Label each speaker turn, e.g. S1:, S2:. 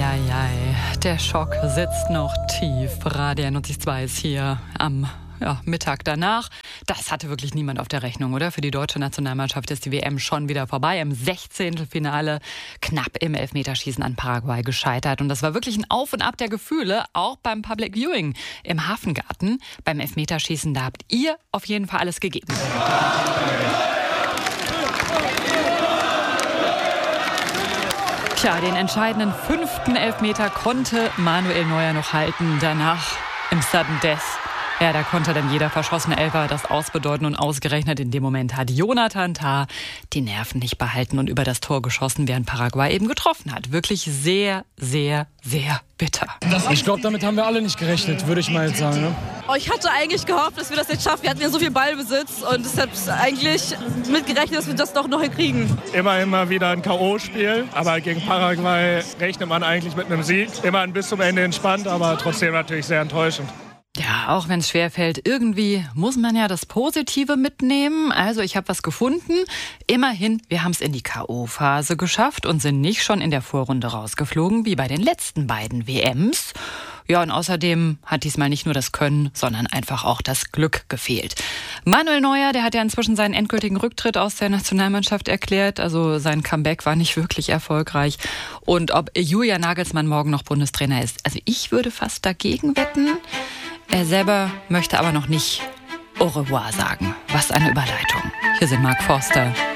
S1: Eieiei, der Schock sitzt noch tief. Radio 92 ist hier am Mittag danach. Das hatte wirklich niemand auf der Rechnung, oder? Für die deutsche Nationalmannschaft ist die WM schon wieder vorbei. Im 16. Finale knapp im Elfmeterschießen an Paraguay gescheitert. Und das war wirklich ein Auf und Ab der Gefühle, auch beim Public Viewing im Hafengarten. Beim Elfmeterschießen, da habt ihr auf jeden Fall alles gegeben. Tja, den entscheidenden 5. Elfmeter konnte Manuel Neuer noch halten. Danach im Sudden Death. Ja, da konnte dann jeder verschossene Elfer das ausbedeuten und ausgerechnet in dem Moment hat Jonathan Tah die Nerven nicht behalten und über das Tor geschossen, während Paraguay eben getroffen hat. Wirklich sehr, sehr, sehr bitter.
S2: Ich glaube, damit haben wir alle nicht gerechnet, würde ich mal jetzt sagen. Ne?
S3: Ich hatte eigentlich gehofft, dass wir das jetzt schaffen. Wir hatten ja so viel Ballbesitz und deshalb eigentlich mitgerechnet, dass wir das doch noch hinkriegen.
S4: Immer wieder ein K.O.-Spiel, aber gegen Paraguay rechnet man eigentlich mit einem Sieg. Immer bis zum Ende entspannt, aber trotzdem natürlich sehr enttäuschend.
S1: Ja, auch wenn es schwerfällt, irgendwie muss man ja das Positive mitnehmen. Also ich habe was gefunden. Immerhin, wir haben es in die K.O.-Phase geschafft und sind nicht schon in der Vorrunde rausgeflogen, wie bei den letzten beiden WMs. Ja, und außerdem hat diesmal nicht nur das Können, sondern einfach auch das Glück gefehlt. Manuel Neuer, der hat ja inzwischen seinen endgültigen Rücktritt aus der Nationalmannschaft erklärt. Also sein Comeback war nicht wirklich erfolgreich. Und ob Julian Nagelsmann morgen noch Bundestrainer ist, also ich würde fast dagegen wetten. Er selber möchte aber noch nicht au revoir sagen. Was eine Überleitung. Hier sind Mark Forster